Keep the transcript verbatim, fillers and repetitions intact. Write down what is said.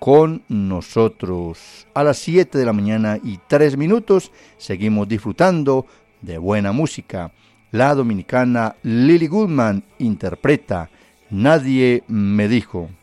con nosotros. A las siete de la mañana y tres minutos seguimos disfrutando de buena música. La dominicana Lily Goodman interpreta Nadie me dijo.